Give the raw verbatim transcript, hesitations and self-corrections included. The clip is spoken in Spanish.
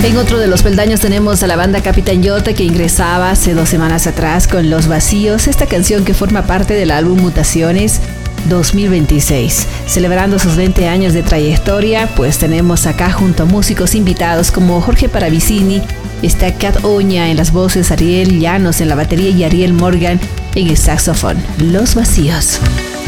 En otro de los peldaños tenemos a la banda Capitán Yota, que ingresaba hace dos semanas atrás con Los Vacíos, esta canción que forma parte del álbum Mutaciones dos mil veintiséis. Celebrando sus veinte años de trayectoria, pues tenemos acá junto a músicos invitados como Jorge Paravicini, está Cat Oña en las voces, Ariel Llanos en la batería y Ariel Morgan en el saxofón. Los Vacíos.